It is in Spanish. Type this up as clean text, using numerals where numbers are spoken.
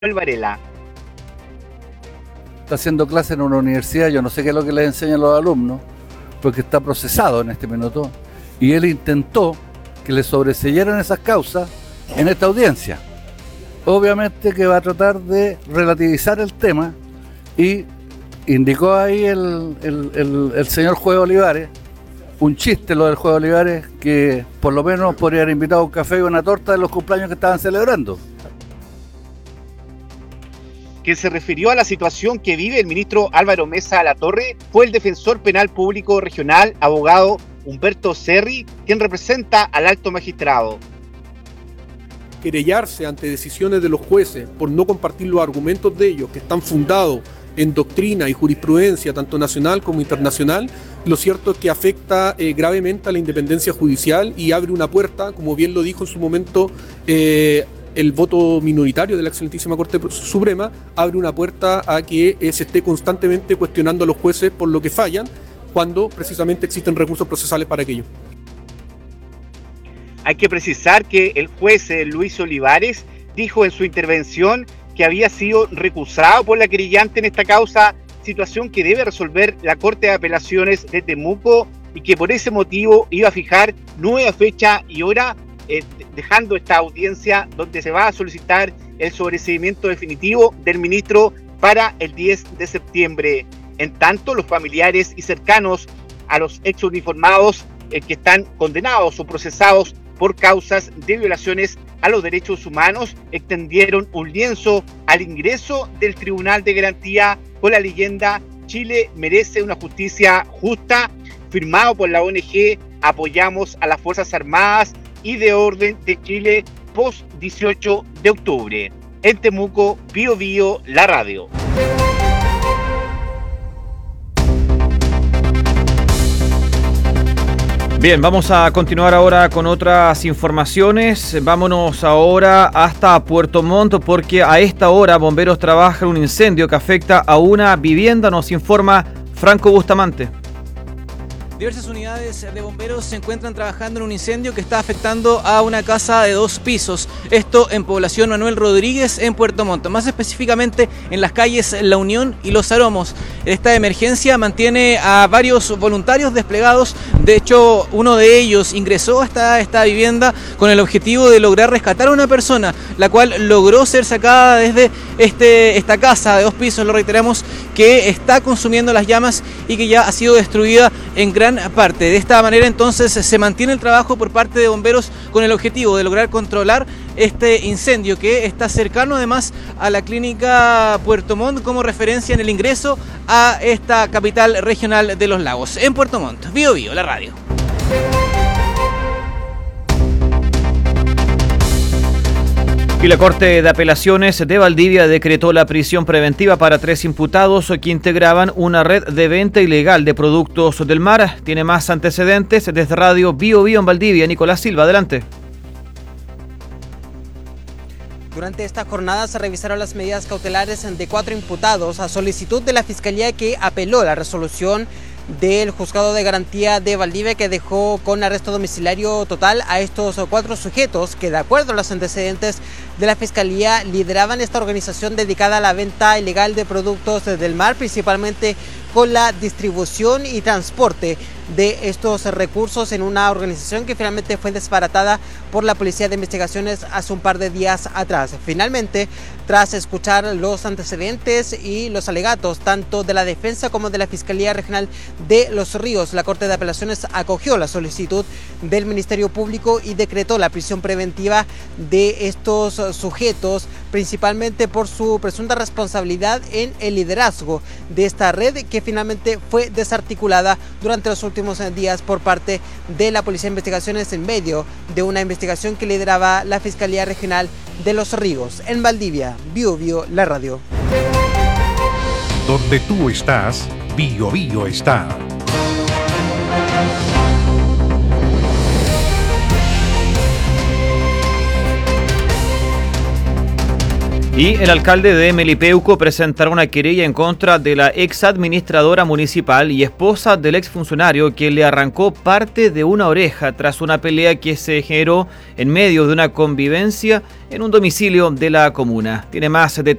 Varela. Está haciendo clase en una universidad, yo no sé qué es lo que les enseñan los alumnos, porque está procesado en este minuto, y él intentó que le sobreseyeran esas causas en esta audiencia. Obviamente que va a tratar de relativizar el tema, y indicó ahí el señor Juez Olivares, un chiste lo del Juez Olivares, que por lo menos podría haber invitado un café y una torta de los cumpleaños que estaban celebrando. Quien se refirió a la situación que vive el ministro Álvaro Mesa Alatorre fue el defensor penal público regional, abogado Humberto Serri, quien representa al alto magistrado. Querellarse ante decisiones de los jueces por no compartir los argumentos de ellos, que están fundados en doctrina y jurisprudencia, tanto nacional como internacional, lo cierto es que afecta gravemente a la independencia judicial y abre una puerta, como bien lo dijo en su momento el voto minoritario de la excelentísima Corte Suprema, abre una puerta a que se esté constantemente cuestionando a los jueces por lo que fallan, cuando precisamente existen recursos procesales para aquello. Hay que precisar que el juez Luis Olivares dijo en su intervención que había sido recusado por la querellante en esta causa, situación que debe resolver la Corte de Apelaciones de Temuco, y que por ese motivo iba a fijar nueva fecha y hora, dejando esta audiencia donde se va a solicitar el sobreseimiento definitivo del ministro para el 10 de septiembre. En tanto, los familiares y cercanos a los exuniformados que están condenados o procesados por causas de violaciones a los derechos humanos extendieron un lienzo al ingreso del Tribunal de Garantía con la leyenda "Chile merece una justicia justa", firmado por la ONG Apoyamos a las Fuerzas Armadas y de Orden de Chile post 18 de octubre. En Temuco, Bío Bío, la radio. Bien, vamos a continuar ahora con otras informaciones. Vámonos ahora hasta Puerto Montt, porque a esta hora bomberos trabajan un incendio que afecta a una vivienda, nos informa Franco Bustamante. Diversas unidades de bomberos se encuentran trabajando en un incendio que está afectando a una casa de 2 pisos. Esto en población Manuel Rodríguez, en Puerto Montt, más específicamente en las calles La Unión y Los Aromos. Esta emergencia mantiene a varios voluntarios desplegados. De hecho, uno de ellos ingresó hasta esta vivienda con el objetivo de lograr rescatar a una persona, la cual logró ser sacada desde esta casa de 2 pisos, lo reiteramos, que está consumiendo las llamas y que ya ha sido destruida en gran parte. De esta manera entonces se mantiene el trabajo por parte de bomberos con el objetivo de lograr controlar este incendio, que está cercano además a la clínica Puerto Montt como referencia en el ingreso a esta capital regional de los lagos. En Puerto Montt, Bío Bío, la radio. Y la Corte de Apelaciones de Valdivia decretó la prisión preventiva para 3 imputados que integraban una red de venta ilegal de productos del mar. Tiene más antecedentes desde Radio Bío Bío en Valdivia. Nicolás Silva, adelante. Durante esta jornada se revisaron las medidas cautelares de 4 imputados a solicitud de la Fiscalía, que apeló la resolución del Juzgado de Garantía de Valdivia, que dejó con arresto domiciliario total a estos 4 sujetos que, de acuerdo a los antecedentes de la Fiscalía, lideraban esta organización dedicada a la venta ilegal de productos del mar, principalmente con la distribución y transporte de estos recursos en una organización que finalmente fue desbaratada por la Policía de Investigaciones hace un par de días atrás. Finalmente, tras escuchar los antecedentes y los alegatos tanto de la defensa como de la Fiscalía Regional de Los Ríos, la Corte de Apelaciones acogió la solicitud del Ministerio Público y decretó la prisión preventiva de estos sujetos, principalmente por su presunta responsabilidad en el liderazgo de esta red, que finalmente fue desarticulada durante los últimos días por parte de la Policía de Investigaciones en medio de una investigación que lideraba la Fiscalía Regional de Los Ríos. En Valdivia, Bío Bío, la radio. Donde tú estás, Bío Bío está. Y el alcalde de Melipeuco presentará una querella en contra de la ex administradora municipal y esposa del exfuncionario que le arrancó parte de una oreja tras una pelea que se generó en medio de una convivencia en un domicilio de la comuna. Tiene más detalles